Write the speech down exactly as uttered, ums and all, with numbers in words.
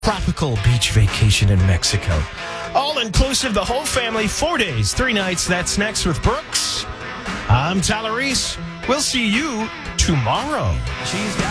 tropical beach vacation in Mexico. All inclusive, the whole family, four days, three nights. That's next with Brooks. I'm Tyler Reese. We'll see you tomorrow. She's got